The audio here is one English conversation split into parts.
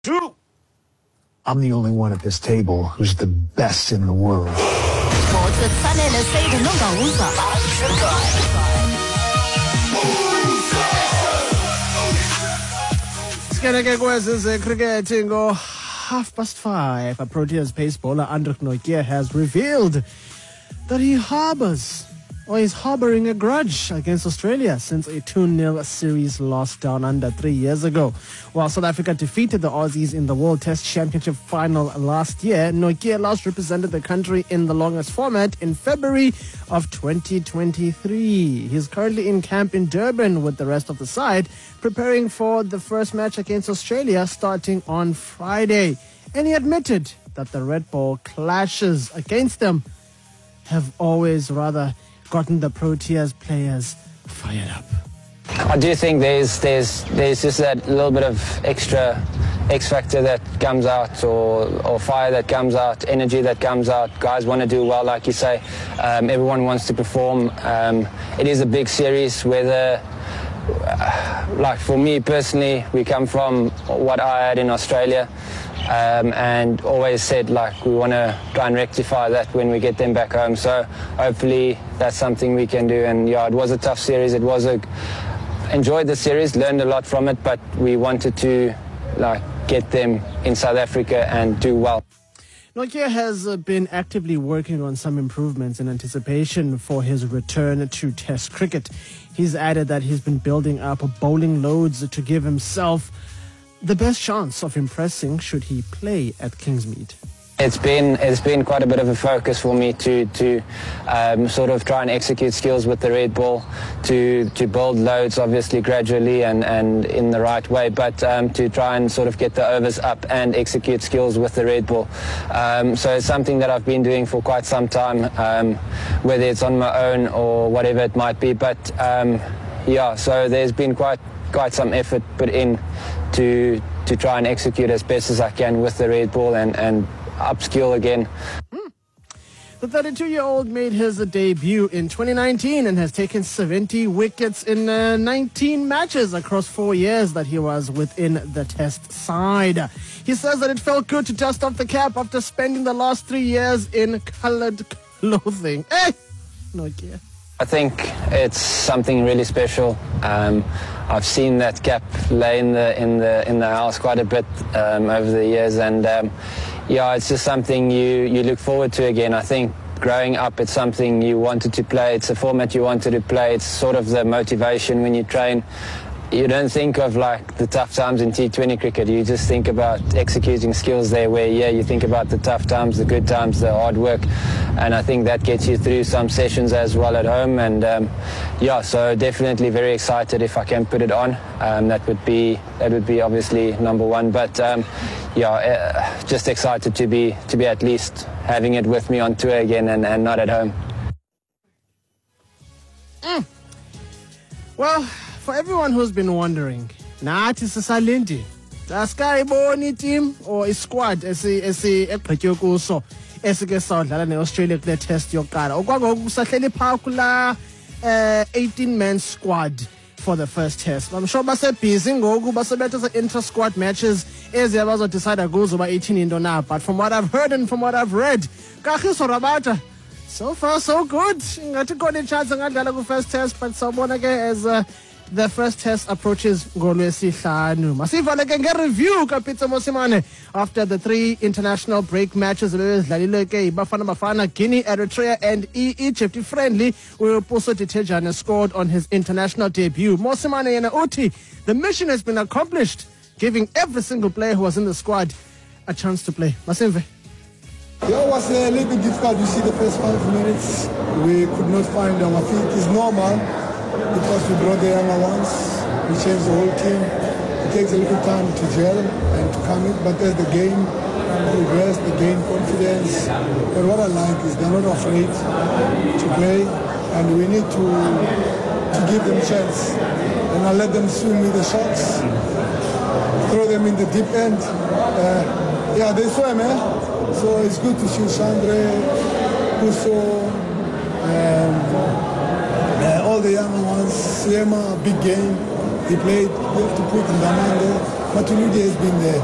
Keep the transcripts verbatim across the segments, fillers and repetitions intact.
Two. I'm the only one at this table who's the best in the world. Sikaneke kwezi cricket go half past five. A Proteas pace bowler Andrich Nortje has revealed that he harbors or is harboring a grudge against Australia since a two nil series loss down under three years ago. While South Africa defeated the Aussies in the World Test Championship final last year, Nortje last represented the country in the longest format in February of twenty twenty-three. He's currently in camp in Durban with the rest of the side, preparing for the first match against Australia starting on Friday. And he admitted that the red ball clashes against them have always rather gotten the Proteas players fired up. I do think there's there's there's just that little bit of extra X factor that comes out, or or fire that comes out, energy that comes out. Guys want to do well, like you say. Um, everyone wants to perform. Um, it is a big series. Whether, uh, like for me personally, we come from what I had in Australia. Um, and always said like we want to try and rectify that when we get them back home. So hopefully that's something we can do. And yeah, it was a tough series. It was a enjoyed the series, learned a lot from it, but we wanted to like get them in South Africa and do well. Nortje has uh, been actively working on some improvements in anticipation for his return to Test cricket. He's added that he's been building up bowling loads to give himself the best chance of impressing should he play at Kingsmead. It's been it's been quite a bit of a focus for me to to um, sort of try and execute skills with the red ball, to to build loads obviously gradually and, and in the right way, but um, to try and sort of get the overs up and execute skills with the red ball. Um, so it's something that I've been doing for quite some time, um, whether it's on my own or whatever it might be. But um, yeah, so there's been quite quite some effort put in to to try and execute as best as I can with the red ball and, and upskill again. Mm. The thirty-two-year-old made his debut in twenty nineteen and has taken seventy wickets in uh, nineteen matches across four years that he was within the Test side. He says that it felt good to dust off the cap after spending the last three years in coloured clothing. Hey! No care. I think it's something really special. Um, I've seen that cap lay in the in the in the house quite a bit um, over the years, and um, yeah, it's just something you you look forward to again. I think growing up, it's something you wanted to play. It's a format you wanted to play. It's sort of the motivation when you train. You don't think of like the tough times in T twenty cricket. You just think about executing skills there where, yeah, you think about the tough times, the good times, the hard work. And I think that gets you through some sessions as well at home. And um, yeah, so definitely very excited if I can put it on. Um, that would be that would be obviously number one. But um, yeah, uh, just excited to be to be at least having it with me on tour again and, and not at home. Mm. Well, for everyone who's been wondering, nathi sisalindi asikayiboni team or a squad esi esi egqityiwe kuso esike sawudlala neAustralia kule test yokuqala okwangoku kusahleli phaa kula eighteen man squad for the first test. I'm sure base busy ngoku basebetha intra squad matches ezi abazodecide kuzo ba eighteen into na, but from what I've heard and from what I've read, Kagiso Rabada, so far so good. Ngathi khona chance ngadlala ku first test, but sawubona ke as uh, the first test approaches ngolwesihlanu. Masivale ke nge-review kaPitso Mosimane after the three international break matches ebezidlalile ke iBafana Bafana, Guinea, Eritrea and Egypt friendly, where Puso Ditejane scored on his international debut. Mosimane yena uthi the mission has been accomplished, giving every single player who was in the squad a chance to play. Masimve. Yeah, it was a little bit difficult. You see the first five minutes, we could not find our feet. It's normal, because we brought the younger ones, we changed the whole team. It takes a little time to gel and to come in, but as the game progressed, they gain confidence. But what I like is they're not afraid to play, and we need to to give them a chance. And I let them swim with the shots, throw them in the deep end. Uh, yeah, they swim, eh? So it's good to see Sandre, Puso, and Uh, all the young ones. Siema, big game. He played, we have to put Ndamande. Matuludi has been there.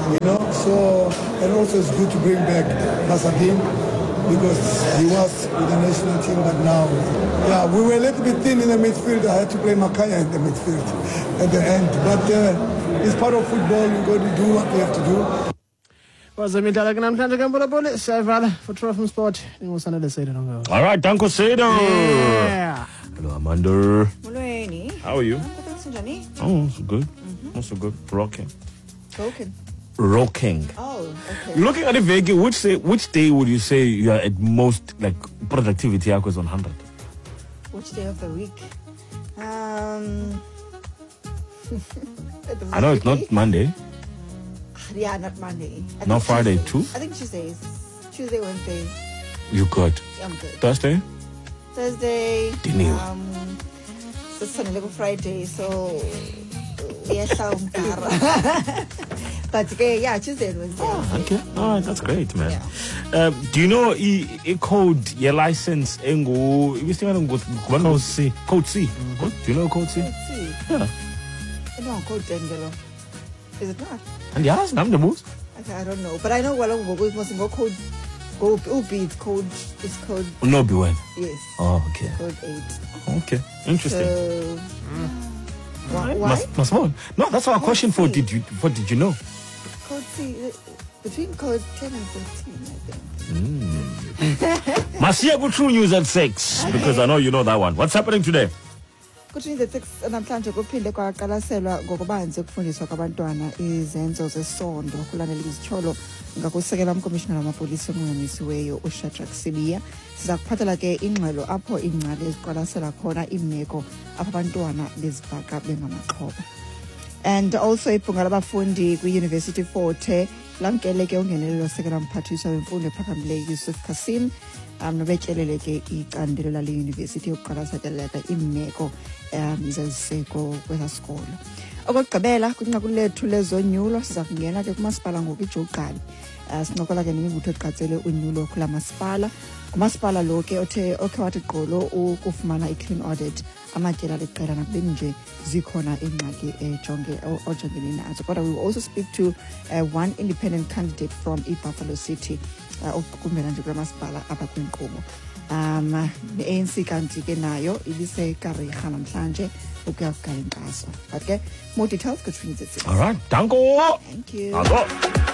you know. So, and also it's good to bring back Basadin because he was with the national team, but now, yeah, we were a little bit thin in the midfield. I had to play Makaya in the midfield at the end. But uh, it's part of football. We've got to do what we have to do. wazemidlalo ke namhlanje kambulabule siyayivala for Trophy Sport ngusandile Seder ngo. All right, Danko Seder. Yeah. Hello, Amanda. Molweni. How are you? Sinjani? Oh, so good. Mm-hmm. Also good. Rocking. Broken. Rocking. Oh, okay. Looking at the Vegi, which day, which day would you say you are at most like productivity is on hundred? Which day of the week? Um. I know it's not Monday. Yeah, not Monday. I Not think Friday Tuesday. too? I think Tuesdays. Tuesday, Wednesday. You good. Yeah, I'm good. Thursday? Thursday. Diniwe. Um. So Sunday, like Friday. So. Yes, I'm But okay, yeah, Tuesday and Wednesday. Oh, okay. All right, that's great, man. Yeah. Um, do you know a, a code, your license, engo, you still haven't got code C. Code C. Mm-hmm. Do you know code C? Let's see. Yeah. I know code Dengelo. Is it not? And yes, I'm the most. Okay, I don't know. But I know well it must go code go Ubi it's code it's code No, be well. yes. Oh, okay. Code eight. Okay. Interesting. So why? why? Must, must one. No, that's our question for C. did you what did you know? Code C uh, between code ten and fourteen, I think. Masia go through news at six because I know you know that one. What's happening today? Kuthi the six namhlanje kuphinde kwaqalaselwa ngokubanzi ukufundiswa kwabantwana izenzo zesondo kulandela izitsholo ngakusekela umkomishonari wamapolisi omnyanisiweyo uShadrack Sibiya. Siza kuphathela ke ingxelo apho ingcali eziqwalasela khona imeko apho abantwana bezibhaqa bengamaxhoba. And also ibhunga labafundi kwi-University Forte lamkele ke ungenelelo sekela mphathiswa wemfundo ephakamileyo Yusuf Kasim um nobetyelele ke icandelo lale university yokuqalaseleka imeko um zeziseko kwesasikolo. Okugqibela kwinqaku lethu lezonyulo siza kungena ke kumasipala ngoku iJogqali. Uh, sincokola ke nemibutho eqatsele unyulo kula masipala. Kumasipala lo ke othe okhe wathi gqolo ukufumana i-clean audit amatyela leqela nakubeni nje zikhona ingxaki ejonge ojongene nazo. Kodwa we will also speak to uh, one independent candidate from iBuffalo City ukuqukumbela nje kwamasipala apha kwinkqubo. Um ne-A N C kanti ke nayo ibise karigha namhlanje ukuya kugala inkxaso. But ke more details Katrina. All right, Danko. Thank you. Danko.